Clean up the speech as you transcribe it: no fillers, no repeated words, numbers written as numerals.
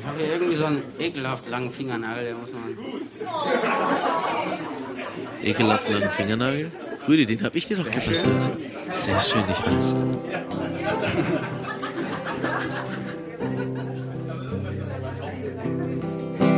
habe hier irgendwie so einen ekelhaft langen Fingernagel, der muss man... Ekelhaft langen Fingernagel? Rüdi, den habe ich dir doch gebastelt. Sehr schön, ich weiß.